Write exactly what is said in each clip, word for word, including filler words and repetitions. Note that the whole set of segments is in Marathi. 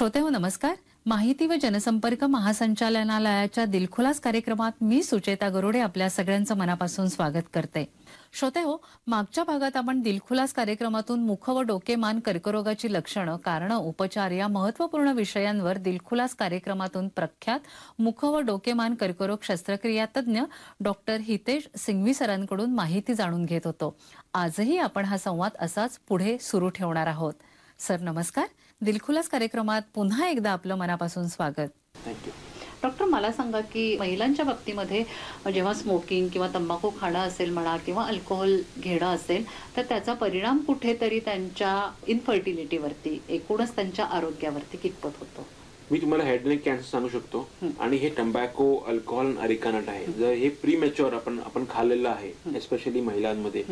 श्रोतेहो नमस्कार. माहिती व जनसंपर्क महासंचालनालयाच्या दिलखुलास कार्यक्रमात मी सुचेता गरुडे आपल्या सगळ्यांचं मनापासून स्वागत करते. श्रोतेहो, मागच्या भागात आपण दिलखुलास कार्यक्रमातून मुख व डोके मान कर्करोगाची लक्षणं, कारणं, उपचार या महत्त्वपूर्ण विषयांवर दिलखुलास कार्यक्रमातून प्रख्यात मुख व डोके मान कर्करोग शस्त्रक्रिया तज्ञ डॉक्टर हितेश सिंघवी सरांकडून माहिती जाणून घेत होतो. आजही आपण हा संवाद असाच पुढे सुरू ठेवणार आहोत. सर नमस्कार. दिलखुलास कार्यक्रमात पुन्हा एकदा आपलं मनापासून स्वागत. थँक्यू. डॉक्टर, मला सांगा की महिलांच्या बाबतीमध्ये जेव्हा स्मोकिंग किंवा तंबाखू खाणं असेल म्हणा किंवा अल्कोहोल घेणं असेल तर त्याचा परिणाम कुठेतरी त्यांच्या इनफर्टिलिटीवरती, एकूणच त्यांच्या आरोग्यावरती कितपत होतो? मी तुम्हाला हेड नेक कॅन्सर सांगू शकतो. आणि हे टंबॅको, अल्कोहोल, अरिका नट आहे. जर हे प्री मॅच्युअर आपण आपण खाल्लेलं आहे, एस्पेशली महिलांमध्ये,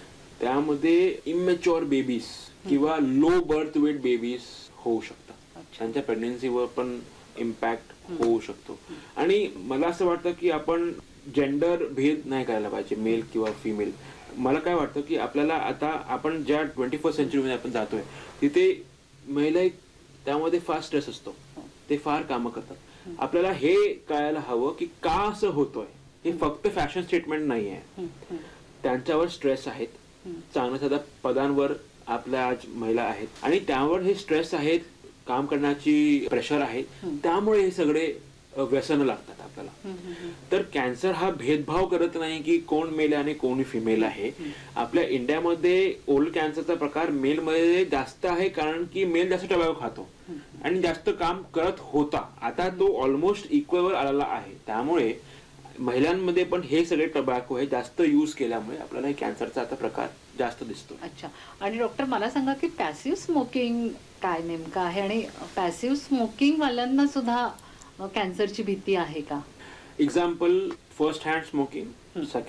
त्यामध्ये इमॅच्युअर बेबीज किंवा लो बर्थ वेट बेबीज होऊ शकतात. त्यांच्या प्रेग्नन्सीवर पण इम्पॅक्ट होऊ शकतो. आणि मला असं वाटतं की आपण जेंडर भेद नाही करायला पाहिजे, मेल किंवा फिमेल. मला काय वाटतं की आपल्याला आता आपण ज्या ट्वेंटी फर्स्ट सेंचुरीमध्ये आपण जातोय तिथे महिला त्यामध्ये फार स्ट्रेस असतो, ते फार कामं करतात. आपल्याला हे कळायला हवं की का असं होतोय. हे फक्त फॅशन स्टेटमेंट नाही आहे. त्यांच्यावर स्ट्रेस आहेत, चांगल्या साध्या पदांवर आपल्या आज महिला आहेत आणि त्यावर हे स्ट्रेस आहेत, काम करण्याची प्रेशर आहे, त्यामुळे हे सगळे व्यसन लागतात आपल्याला. तर कॅन्सर हा भेदभाव करत नाही की कोण मेल आणि कोण फिमेल आहे. आपल्या इंडियामध्ये ओरल कॅन्सरचा प्रकार मेल मध्ये जास्त आहे, कारण की मेल जास्त टबॅको खातो आणि जास्त काम करत होता. आता तो ऑलमोस्ट इक्वल आलेला आहे. त्यामुळे महिलांमध्ये पण हे सगळे टबॅको हे जास्त यूज केल्यामुळे आपल्याला हे कॅन्सरचा आता प्रकार जास्त दिसतो. अच्छा. आणि डॉक्टर, मला सांगा की पॅसिव्ह स्मोकिंग काय नेमकं आहे आणि पॅसिव्ह स्मोकिंग वाल्यांना सुद्धा कॅन्सरची भीती आहे का? Example, first hand smoking,